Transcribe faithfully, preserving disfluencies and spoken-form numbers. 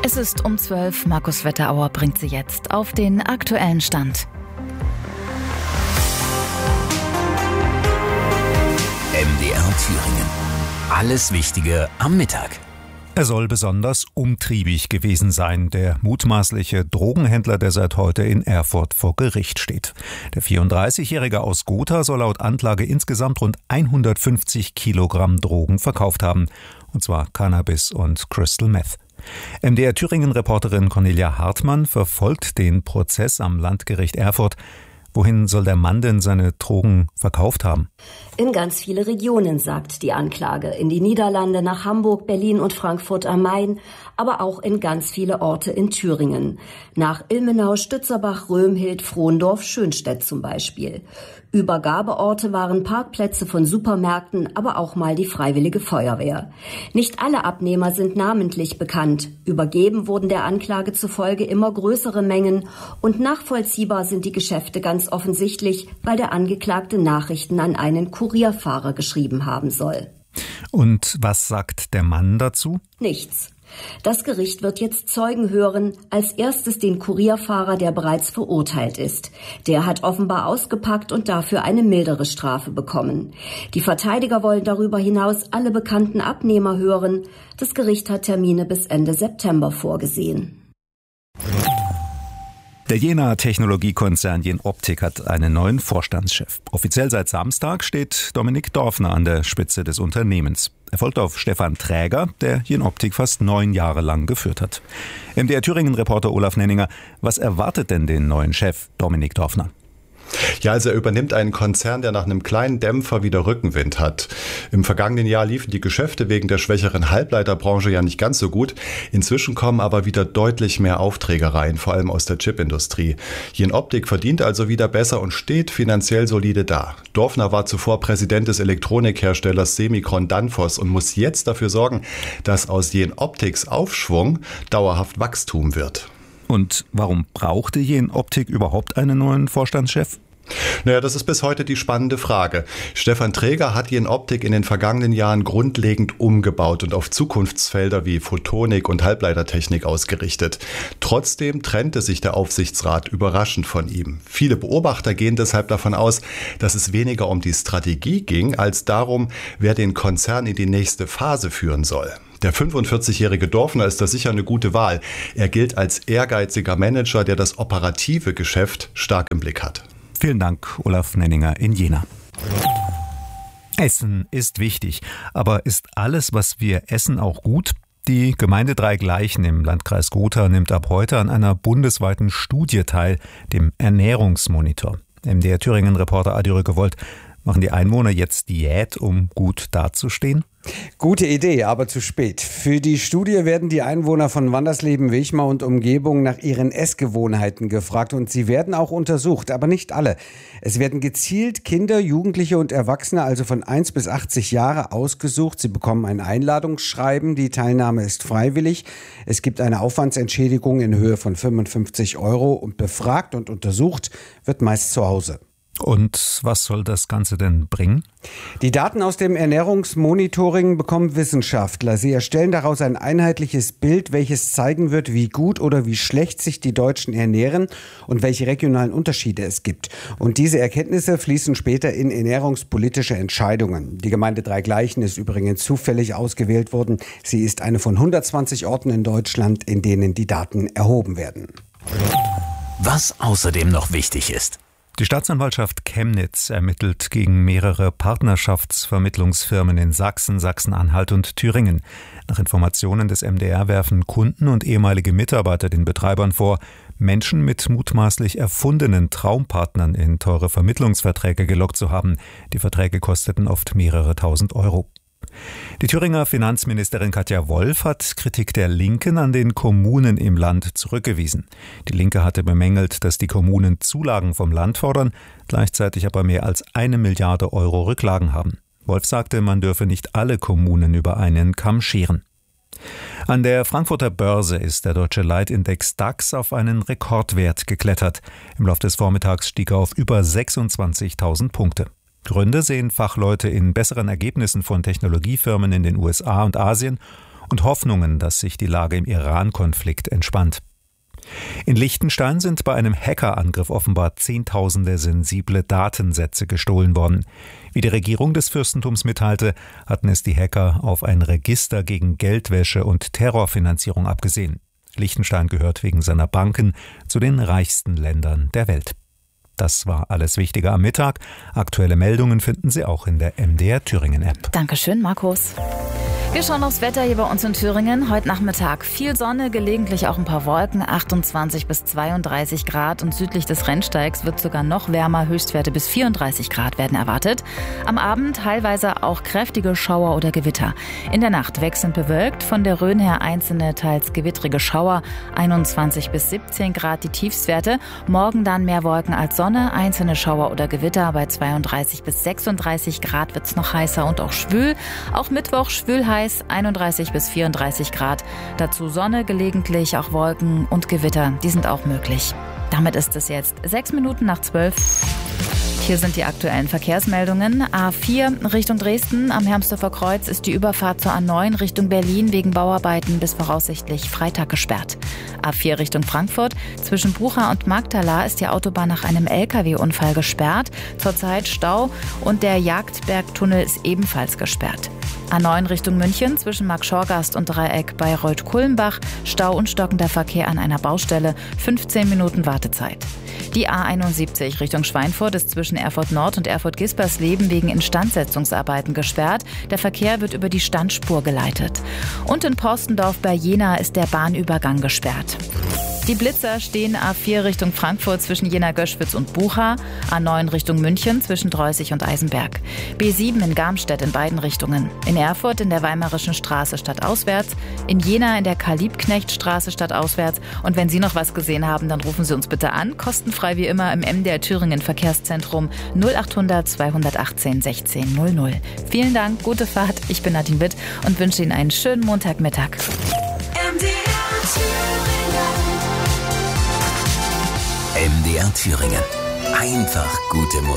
Es ist um zwölf. Markus Wetterauer bringt Sie jetzt auf den aktuellen Stand. M D R Thüringen. Alles Wichtige am Mittag. Er soll besonders umtriebig gewesen sein, der mutmaßliche Drogenhändler, der seit heute in Erfurt vor Gericht steht. Der vierunddreißigjährige aus Gotha soll laut Anklage insgesamt rund hundertfünfzig Kilogramm Drogen verkauft haben, und zwar Cannabis und Crystal Meth. M D R Thüringen-Reporterin Cornelia Hartmann verfolgt den Prozess am Landgericht Erfurt. Wohin soll der Mann denn seine Drogen verkauft haben? In ganz viele Regionen, sagt die Anklage. In die Niederlande, nach Hamburg, Berlin und Frankfurt am Main, aber auch in ganz viele Orte in Thüringen. Nach Ilmenau, Stützerbach, Römhild, Frohndorf, Schönstedt zum Beispiel. Übergabeorte waren Parkplätze von Supermärkten, aber auch mal die Freiwillige Feuerwehr. Nicht alle Abnehmer sind namentlich bekannt. Übergeben wurden der Anklage zufolge immer größere Mengen und nachvollziehbar sind die Geschäfte ganz offensichtlich, weil der Angeklagte Nachrichten an einen Kurierfahrer geschrieben haben soll. Und was sagt der Mann dazu? Nichts. Das Gericht wird jetzt Zeugen hören, als erstes den Kurierfahrer, der bereits verurteilt ist. Der hat offenbar ausgepackt und dafür eine mildere Strafe bekommen. Die Verteidiger wollen darüber hinaus alle bekannten Abnehmer hören. Das Gericht hat Termine bis Ende September vorgesehen. Der Jenaer Technologiekonzern Jenoptik hat einen neuen Vorstandschef. Offiziell seit Samstag steht Dominik Dorfner an der Spitze des Unternehmens. Er folgt auf Stefan Träger, der Jenoptik fast neun Jahre lang geführt hat. M D R Thüringen-Reporter Olaf Nenninger, was erwartet denn den neuen Chef Dominik Dorfner? Ja, also er übernimmt einen Konzern, der nach einem kleinen Dämpfer wieder Rückenwind hat. Im vergangenen Jahr liefen die Geschäfte wegen der schwächeren Halbleiterbranche ja nicht ganz so gut. Inzwischen kommen aber wieder deutlich mehr Aufträge rein, vor allem aus der Chipindustrie. Jenoptik verdient also wieder besser und steht finanziell solide da. Dorfner war zuvor Präsident des Elektronikherstellers Semicron Danfoss und muss jetzt dafür sorgen, dass aus Jenoptiks Aufschwung dauerhaft Wachstum wird. Und warum brauchte Jenoptik überhaupt einen neuen Vorstandschef? Naja, das ist bis heute die spannende Frage. Stefan Träger hat Jenoptik in den vergangenen Jahren grundlegend umgebaut und auf Zukunftsfelder wie Photonik und Halbleitertechnik ausgerichtet. Trotzdem trennte sich der Aufsichtsrat überraschend von ihm. Viele Beobachter gehen deshalb davon aus, dass es weniger um die Strategie ging, als darum, wer den Konzern in die nächste Phase führen soll. Der fünfundvierzigjährige Dorfner ist da sicher eine gute Wahl. Er gilt als ehrgeiziger Manager, der das operative Geschäft stark im Blick hat. Vielen Dank, Olaf Nenninger in Jena. Essen ist wichtig, aber ist alles, was wir essen, auch gut? Die Gemeinde Dreigleichen im Landkreis Gotha nimmt ab heute an einer bundesweiten Studie teil, dem Ernährungsmonitor. M D R Thüringen-Reporter Adi Rückewold, machen die Einwohner jetzt Diät, um gut dazustehen? Gute Idee, aber zu spät. Für die Studie werden die Einwohner von Wandersleben, Wichmar und Umgebung nach ihren Essgewohnheiten gefragt und sie werden auch untersucht, aber nicht alle. Es werden gezielt Kinder, Jugendliche und Erwachsene, also von eins bis achtzig Jahre, ausgesucht. Sie bekommen ein Einladungsschreiben, die Teilnahme ist freiwillig. Es gibt eine Aufwandsentschädigung in Höhe von fünfundfünfzig Euro und befragt und untersucht wird meist zu Hause. Und was soll das Ganze denn bringen? Die Daten aus dem Ernährungsmonitoring bekommen Wissenschaftler. Sie erstellen daraus ein einheitliches Bild, welches zeigen wird, wie gut oder wie schlecht sich die Deutschen ernähren und welche regionalen Unterschiede es gibt. Und diese Erkenntnisse fließen später in ernährungspolitische Entscheidungen. Die Gemeinde Dreigleichen ist übrigens zufällig ausgewählt worden. Sie ist eine von hundertzwanzig Orten in Deutschland, in denen die Daten erhoben werden. Was außerdem noch wichtig ist. Die Staatsanwaltschaft Chemnitz ermittelt gegen mehrere Partnerschaftsvermittlungsfirmen in Sachsen, Sachsen-Anhalt und Thüringen. Nach Informationen des M D R werfen Kunden und ehemalige Mitarbeiter den Betreibern vor, Menschen mit mutmaßlich erfundenen Traumpartnern in teure Vermittlungsverträge gelockt zu haben. Die Verträge kosteten oft mehrere tausend Euro. Die Thüringer Finanzministerin Katja Wolf hat Kritik der Linken an den Kommunen im Land zurückgewiesen. Die Linke hatte bemängelt, dass die Kommunen Zulagen vom Land fordern, gleichzeitig aber mehr als eine Milliarde Euro Rücklagen haben. Wolf sagte, man dürfe nicht alle Kommunen über einen Kamm scheren. An der Frankfurter Börse ist der deutsche Leitindex DAX auf einen Rekordwert geklettert. Im Laufe des Vormittags stieg er auf über sechsundzwanzigtausend Punkte. Gründe sehen Fachleute in besseren Ergebnissen von Technologiefirmen in den U S A und Asien und Hoffnungen, dass sich die Lage im Iran-Konflikt entspannt. In Liechtenstein sind bei einem Hackerangriff offenbar Zehntausende sensible Datensätze gestohlen worden. Wie die Regierung des Fürstentums mitteilte, hatten es die Hacker auf ein Register gegen Geldwäsche und Terrorfinanzierung abgesehen. Liechtenstein gehört wegen seiner Banken zu den reichsten Ländern der Welt. Das war alles Wichtige am Mittag. Aktuelle Meldungen finden Sie auch in der M D R Thüringen-App. Dankeschön, Markus. Wir schauen aufs Wetter hier bei uns in Thüringen. Heute Nachmittag viel Sonne, gelegentlich auch ein paar Wolken, achtundzwanzig bis zweiunddreißig Grad und südlich des Rennsteigs wird sogar noch wärmer, Höchstwerte bis vierunddreißig Grad werden erwartet. Am Abend teilweise auch kräftige Schauer oder Gewitter. In der Nacht wechselnd bewölkt, von der Rhön her einzelne teils gewittrige Schauer, einundzwanzig bis siebzehn Grad die Tiefstwerte. Morgen dann mehr Wolken als Sonne, einzelne Schauer oder Gewitter, bei zweiunddreißig bis sechsunddreißig Grad wird's noch heißer und auch schwül. Auch Mittwoch schwül heiß. einunddreißig bis vierunddreißig Grad. Dazu Sonne, gelegentlich auch Wolken und Gewitter. Die sind auch möglich. Damit ist es jetzt sechs Minuten nach zwölf. Hier sind die aktuellen Verkehrsmeldungen. A vier Richtung Dresden am Hermsdorfer Kreuz ist die Überfahrt zur A neun Richtung Berlin wegen Bauarbeiten bis voraussichtlich Freitag gesperrt. A vier Richtung Frankfurt zwischen Bucha und Magdala ist die Autobahn nach einem L K W-Unfall gesperrt. Zurzeit Stau und der Jagdbergtunnel ist ebenfalls gesperrt. A neun Richtung München zwischen Marktschorgast und Dreieck bei Reuth-Kulmbach. Stau und stockender Verkehr an einer Baustelle. fünfzehn Minuten Wartezeit. Die A einundsiebzig Richtung Schweinfurt ist zwischen Erfurt Nord und Erfurt-Gispersleben wegen Instandsetzungsarbeiten gesperrt. Der Verkehr wird über die Standspur geleitet. Und in Porstendorf bei Jena ist der Bahnübergang gesperrt. Die Blitzer stehen A vier Richtung Frankfurt zwischen Jena-Göschwitz und Bucha, A neun Richtung München zwischen Dreußig und Eisenberg, B sieben in Garmstedt in beiden Richtungen, in Erfurt in der Weimarischen Straße stadtauswärts, in Jena in der Karl-Liebknecht-Straße stadtauswärts und wenn Sie noch was gesehen haben, dann rufen Sie uns bitte an, kostenfrei wie immer im M D R Thüringen Verkehrszentrum null achthundert zweihundertachtzehn sechzehn null null. Vielen Dank, gute Fahrt, ich bin Nadine Witt und wünsche Ihnen einen schönen Montagmittag. M D R Thüringen. M D R Thüringen. Einfach gute Musik.